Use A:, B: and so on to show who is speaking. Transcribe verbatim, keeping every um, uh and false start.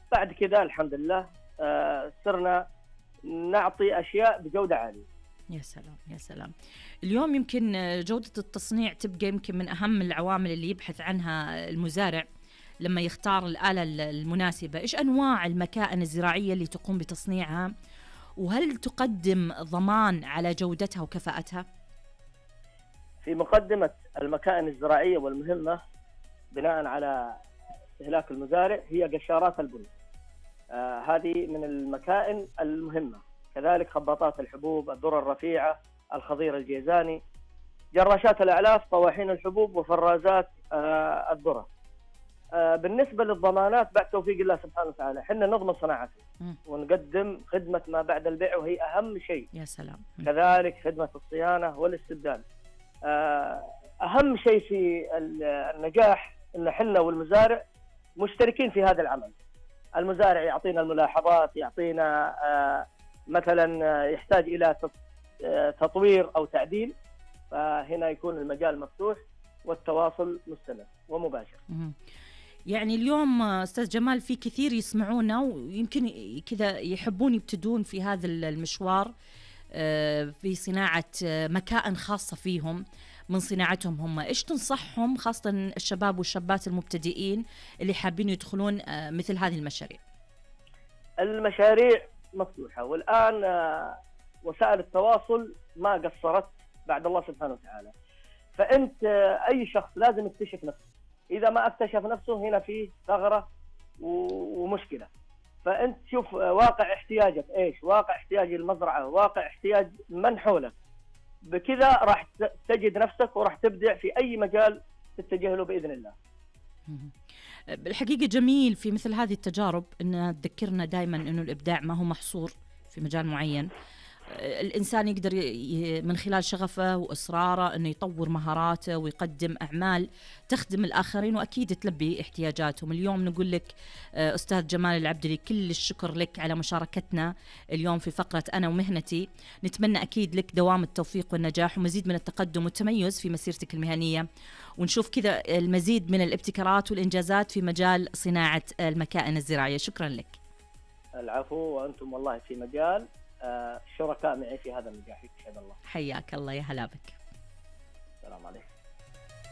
A: بعد كذا الحمد لله آه صرنا نعطي أشياء بجودة عالية.
B: يا سلام يا سلام. اليوم يمكن جودة التصنيع تبقى يمكن من أهم العوامل اللي يبحث عنها المزارع لما يختار الآلة المناسبة. إيش أنواع المكائن الزراعية اللي تقوم بتصنيعها، وهل تقدم ضمان على جودتها وكفاءتها؟
A: في مقدمة المكائن الزراعية والمهمة بناء على استهلاك المزارع هي قشارات البن. آه هذه من المكائن المهمة. كذلك خباطات الحبوب، الذرة الرفيعة، الخضير الجيزاني، جراشات الأعلاف، طواحين الحبوب، وفرازات آه الذرة. آه بالنسبة للضمانات بعد توفيق الله سبحانه وتعالى احنا نضمن صناعته ونقدم خدمة ما بعد البيع، وهي أهم شيء.
B: يا سلام.
A: كذلك خدمة الصيانة والاستبدال. آه أهم شيء في النجاح إن احنا والمزارع مشتركين في هذا العمل. المزارع يعطينا الملاحظات، يعطينا آه مثلا يحتاج إلى تطوير أو تعديل، فهنا يكون المجال مفتوح والتواصل مستمر ومباشر.
B: يعني اليوم أستاذ جمال في كثير يسمعونا ويمكن كذا يحبون يبتدون في هذا المشوار في صناعة مكائن خاصة فيهم من صناعتهم هم. إيش تنصحهم خاصة الشباب والشابات المبتدئين اللي حابين يدخلون مثل هذه المشاريع؟
A: المشاريع مفتوحة، والآن وسائل التواصل ما قصرت بعد الله سبحانه وتعالى. فأنت أي شخص لازم يكتشف نفسه. إذا ما اكتشف نفسه هنا فيه ثغرة ومشكلة. فأنت شوف واقع احتياجك إيش، واقع احتياج المزرعة، واقع احتياج من حولك. بكذا راح تجد نفسك وراح تبدع في أي مجال تتجه له بإذن الله.
B: بالحقيقة جميل في مثل هذه التجارب أنها تذكرنا دائما أنه الإبداع ما هو محصور في مجال معين. الإنسان يقدر من خلال شغفه وإصراره أنه يطور مهاراته ويقدم أعمال تخدم الآخرين وأكيد تلبي احتياجاتهم. اليوم نقول لك أستاذ جمال العبدلي كل الشكر لك على مشاركتنا اليوم في فقرة أنا ومهنتي. نتمنى أكيد لك دوام التوفيق والنجاح ومزيد من التقدم والتميز في مسيرتك المهنية، ونشوف كذا المزيد من الابتكارات والإنجازات في مجال صناعة المكائن الزراعية. شكرا لك.
A: العفو، وأنتم والله في مجال شركاء معي في هذا النجاح. يسعد الله.
B: حياك الله، يا هلا بك.
A: السلام عليكم.